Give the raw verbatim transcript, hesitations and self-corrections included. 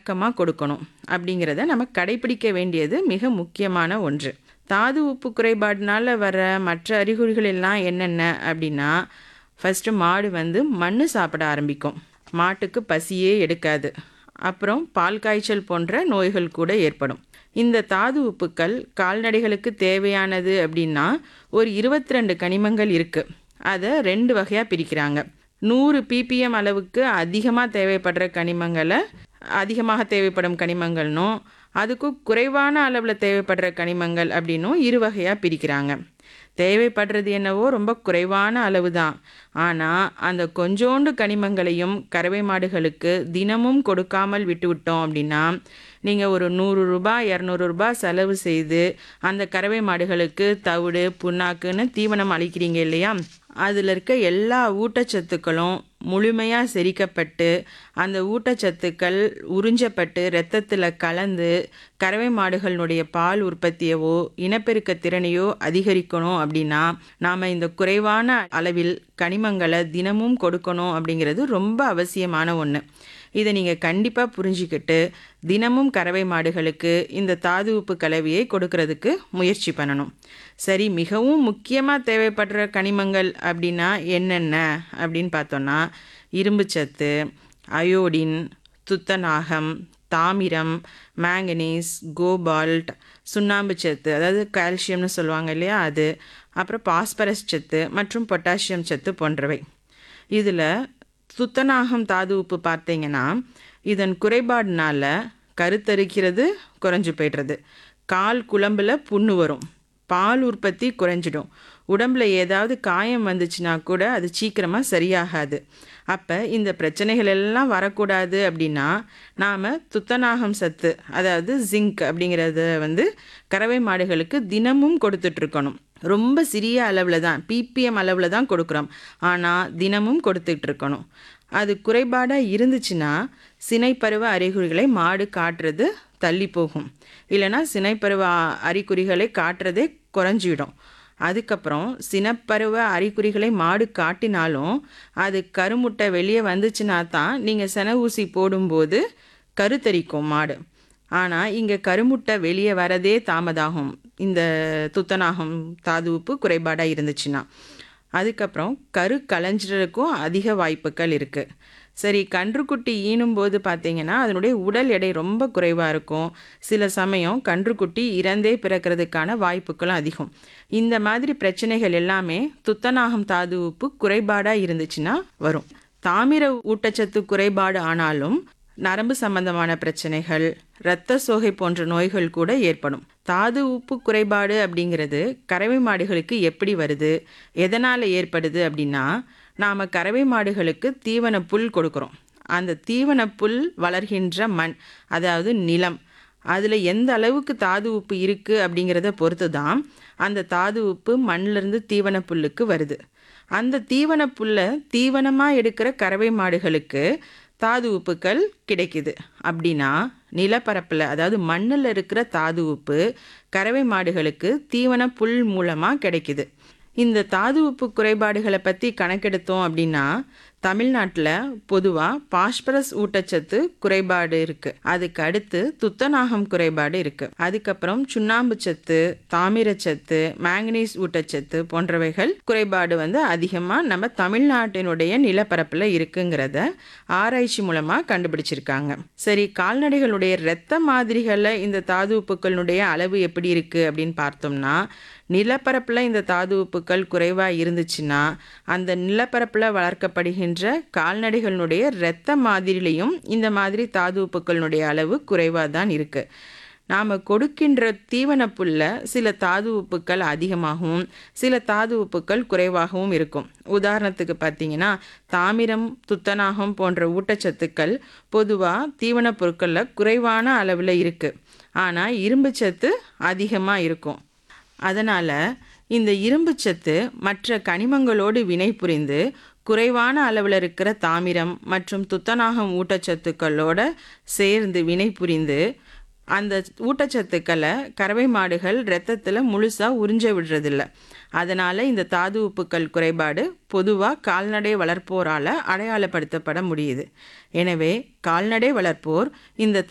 வழக்கமாக கொடுக்கணும் அப்படிங்கிறத நம்ம கடைபிடிக்க வேண்டியது மிக முக்கியமான ஒன்று. தாது உப்பு குறைபாடுனால வர மற்ற அறிகுறிகள் எல்லாம் என்னென்ன அப்படின்னா, ஃபஸ்ட்டு மாடு வந்து மண் சாப்பிட ஆரம்பிக்கும். மாட்டுக்கு பசியே எடுக்காது. அப்புறம் பால் காய்ச்சல் போன்ற நோய்கள் கூட ஏற்படும். இந்த தாது உப்புக்கள் கால்நடைகளுக்கு தேவையானது அப்படின்னா ஒரு இருபத்தி ரெண்டு கனிமங்கள் இருக்குது. அதை ரெண்டு வகையாக பிரிக்கிறாங்க. நூறு பிபிஎம் அளவுக்கு அதிகமாக தேவைப்படுற கனிமங்களை அதிகமாக தேவைப்படும் கனிமங்கள்னும், அதுக்கு குறைவான அளவில் தேவைப்படுற கனிமங்கள் அப்படின்னும் இரு வகையாக பிரிக்கிறாங்க. தேவைப்படுறது என்னவோ ரொம்ப குறைவான அளவு தான். ஆனால் அந்த கொஞ்சோண்டு கனிமங்களையும் கறவை மாடுகளுக்கு தினமும் கொடுக்காமல் விட்டுவிட்டோம் அப்படின்னா, நீங்கள் ஒரு நூறு ரூபாய் இரநூறு ரூபாய் செலவு செய்து அந்த கறவை மாடுகளுக்கு தவிடு புண்ணாக்குன்னு தீவனம் அளிக்கிறீங்க இல்லையா, அதில் இருக்க எல்லா ஊட்டச்சத்துக்களும் முழுமையாக செரிக்கப்பட்டு அந்த ஊட்டச்சத்துக்கள் உறிஞ்சப்பட்டு இரத்தத்தில் கலந்து கறவை மாடுகளினுடைய பால் உற்பத்தியவோ இனப்பெருக்க திறனையோ அதிகரிக்கணும் அப்படின்னா நாம் இந்த குறைவான அளவில் கனிமங்களை தினமும் கொடுக்கணும் அப்படிங்கிறது ரொம்ப அவசியமான ஒன்று. இதை நீங்கள் கண்டிப்பாக புரிஞ்சிக்கிட்டு தினமும் கறவை மாடுகளுக்கு இந்த தாது உப்பு கலவையை கொடுக்கறதுக்கு முயற்சி பண்ணணும். சரி, மிகவும் முக்கியமாக தேவைப்படுற கனிமங்கள் அப்படின்னா என்னென்ன அப்படின்னு பார்த்தோன்னா, இரும்புச்சத்து, அயோடின், துத்தநாகம், தாமிரம், மேங்கனீஸ், கோபால்ட், சுண்ணாம்பு சத்து அதாவது கால்சியம்னு சொல்லுவாங்க இல்லையா அது, அப்புறம் பாஸ்பரஸ் சத்து மற்றும் பொட்டாசியம் சத்து போன்றவை. இதில் துத்தநாகம் தாது உப்பு பார்த்தீங்கன்னா இதன் குறைபாடுனால கருத்தரிக்கிறது குறைஞ்சு போய்டுறது, கால் குழம்பில் புண்ணு வரும், பால் உற்பத்தி குறைஞ்சிடும், உடம்பில் ஏதாவது காயம் வந்துச்சுன்னா கூட அது சீக்கிரமாக சரியாகாது. அப்போ இந்த பிரச்சனைகள் எல்லாம் வரக்கூடாது அப்படின்னா நாம் துத்தநாகம் சத்து அதாவது ஜிங்க் அப்படிங்கிறத வந்து கறவை மாடுகளுக்கு தினமும் கொடுத்துட்ருக்கணும். ரொம்ப சிறிய அளவில் தான், பிபிஎம் அளவில் தான் கொடுக்குறோம், ஆனால் தினமும் கொடுத்துட்ருக்கணும். அது குறைபாடாக இருந்துச்சுன்னா சினைப்பருவ அறிகுறிகளை மாடு காட்டுறது தள்ளி போகும், இல்லைனா சினைப்பருவ அறிகுறிகளை காட்டுறதே குறைஞ்சிடும். அதுக்கப்புறம் சினப்பருவ அறிகுறிகளை மாடு காட்டினாலும் அது கருமுட்டை வெளியே வந்துச்சுன்னா தான் நீங்கள் செனை ஊசி போடும்போது கருத்தரிக்கும் மாடு. ஆனால் இங்கே கருமுட்டை வெளியே வரதே தாமதாகும் இந்த துத்தநாகம் தாது உப்பு குறைபாடாக இருந்துச்சுன்னா. அதுக்கப்புறம் கரு கலைஞ்சிறதுக்கும் அதிக வாய்ப்புகள் இருக்குது. சரி, கன்றுக்குட்டி ஈனும்போது பார்த்தீங்கன்னா அதனுடைய உடல் எடை ரொம்ப குறைவாக இருக்கும். சில சமயம் கன்றுக்குட்டி இறந்தே பிறக்கிறதுக்கான வாய்ப்புகளும் அதிகம். இந்த மாதிரி பிரச்சனைகள் எல்லாமே துத்தநாகம் தாது உப்பு குறைபாடாக இருந்துச்சுன்னா வரும். தாமிர ஊட்டச்சத்து குறைபாடு ஆனாலும் நரம்பு சம்பந்தமான பிரச்சனைகள், இரத்த சோகை போன்ற நோய்கள் கூட ஏற்படும். தாது உப்பு குறைபாடு அப்படிங்கிறது கறவை மாடுகளுக்கு எப்படி வருது, எதனால் ஏற்படுது அப்படின்னா, நாம் கறவை மாடுகளுக்கு தீவன புல் கொடுக்குறோம். அந்த தீவன புல் வளர்கின்ற மண் அதாவது நிலம், அதில் எந்த அளவுக்கு தாது உப்பு இருக்குது அப்படிங்கிறத பொறுத்து தான் அந்த தாது உப்பு மண்ணிலிருந்து தீவன புல்லுக்கு வருது. அந்த தீவன புல்லை தீவனமாக எடுக்கிற கறவை மாடுகளுக்கு தாது உப்புக்கள் கிடைக்குது. அப்படின்னா நிலப்பரப்பில் அதாவது மண்ணில் இருக்கிற தாது உப்பு கறவை மாடுகளுக்கு தீவன புல் மூலமாக கிடைக்குது. இந்த தாது உப்பு குறைபாடுகளை பற்றி கணக்கெடுத்தோம் அப்படின்னா தமிழ்நாட்டில் பொதுவாக பாஸ்பரஸ் ஊட்டச்சத்து குறைபாடு இருக்குது, அதுக்கு அடுத்து துத்தநாகம் குறைபாடு இருக்குது, அதுக்கப்புறம் சுண்ணாம்பு சத்து, தாமிரச்சத்து, மேங்கனீஸ் ஊட்டச்சத்து போன்றவைகள் குறைபாடு வந்து அதிகமாக நம்ம தமிழ்நாட்டினுடைய நிலப்பரப்பில் இருக்குங்கிறத ஆராய்ச்சி மூலமாக கண்டுபிடிச்சிருக்காங்க. சரி, கால்நடைகளுடைய இரத்த மாதிரிகளில் இந்த தாது உப்புக்களுடைய அளவு எப்படி இருக்குது அப்படின்னு பார்த்தோம்னா, நிலப்பரப்பில் இந்த தாது உப்புக்கள் குறைவாக இருந்துச்சுன்னா அந்த நிலப்பரப்பில் வளர்க்கப்படுகின்ற கால்நடைகளுடைய இரத்த மாதிரிலையும் இந்த மாதிரி தாது உப்புக்களுடைய அளவு குறைவாக தான் இருக்குது. நாம் கொடுக்கின்ற தீவன புல்ல சில தாது உப்புக்கள் அதிகமாகவும் சில தாது உப்புக்கள் குறைவாகவும் இருக்கும். உதாரணத்துக்கு பார்த்தீங்கன்னா தாமிரம், துத்தநாகம் போன்ற ஊட்டச்சத்துக்கள் பொதுவாக தீவன பொருட்களில் குறைவான அளவில் இருக்குது, ஆனால் இரும்பு சத்து அதிகமாக இருக்கும். அதனால் இந்த இரும்பு சத்து மற்ற கனிமங்களோடு வினை புரிந்து குறைவான அளவில் இருக்கிற தாமிரம் மற்றும் துத்தநாகம் ஊட்டச்சத்துக்களோட சேர்ந்து வினை புரிந்து அந்த ஊட்டச்சத்துக்களை கறவை மாடுகள் இரத்தத்தில் முழுசாக உறிஞ்ச விடுறதில்ல. அதனால் இந்த தாது உப்புக்கள் குறைபாடு பொதுவாக கால்நடை வளர்ப்போரால் அடையாளப்படுத்தப்பட முடியுது. எனவே கால்நடை வளர்ப்போர் இந்த